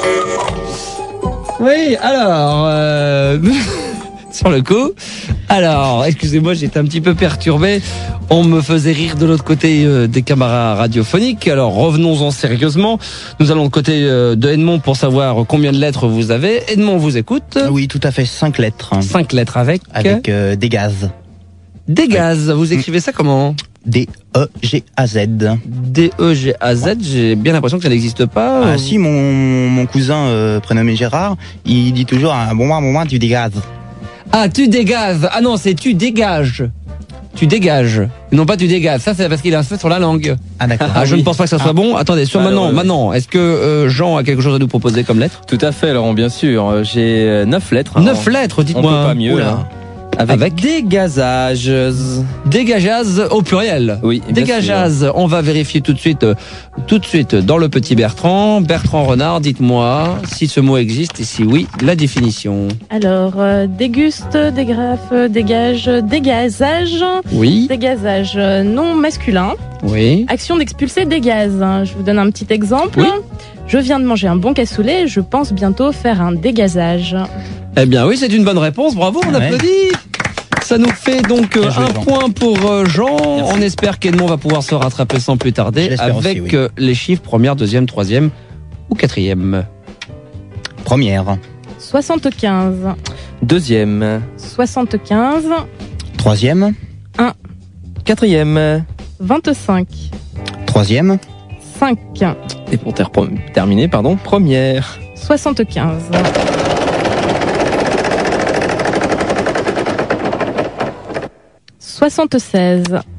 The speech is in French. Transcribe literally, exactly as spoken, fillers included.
Oui, alors, euh, sur le coup, alors, excusez-moi, j'étais un petit peu perturbé. On me faisait rire de l'autre côté euh, des caméras radiophoniques. Alors, revenons-en sérieusement. Nous allons de côté euh, de Edmond pour savoir combien de lettres vous avez. Edmond vous écoute. Oui, tout à fait, cinq lettres. Cinq lettres avec Avec euh, des gaz. Des gaz. Vous écrivez ça comment? D E G A Z. D E G A Z. J'ai bien l'impression que ça n'existe pas. Ah si, mon, mon cousin euh, prénommé Gérard, il dit toujours un bon moment, bon moment, tu dégages. Ah, tu dégages. Ah non, c'est tu dégages. Tu dégages. Non, pas tu dégages. Ça, c'est parce qu'il a un fait sur la langue. Ah d'accord. Ah, je oui. ne pense pas que ça soit Ah. bon. Attendez, sur Alors, maintenant, euh, maintenant, est-ce que euh, Jean a quelque chose à nous proposer comme lettre? Tout à fait, Laurent, bien sûr. J'ai euh, neuf lettres. Neuf Alors, lettres, On peut dites-moi. pas mieux, Oula. là. Avec, Avec dégazage. Dégageaz au pluriel. Oui, bien Dégageaz. On va vérifier tout de suite, euh, tout de suite dans le petit Bertrand. Bertrand Renard, dites-moi si ce mot existe et si oui, la définition. Alors, euh, déguste, dégrafe, dégage, dégazage. Oui, Dégazage euh, non masculin. oui. Action d'expulser des gaz. Je vous donne un petit exemple. Oui. Je viens de manger un bon cassoulet, je pense bientôt faire un dégazage. Eh bien oui, c'est une bonne réponse. Bravo, on Ouais. applaudit. Ça nous fait donc euh, Bien joué, un Jean. point pour euh, Jean. Merci. On espère qu'Edmond va pouvoir se rattraper sans plus Je tarder l'espère avec aussi, oui. euh, les chiffres première, deuxième, troisième ou quatrième. Première. soixante-quinze. Deuxième. soixante-quinze. Troisième. Quatrième. vingt-cinq. Troisième. cinq. Et pour ter- terminer, pardon, première. soixante-quinze. soixante-seize.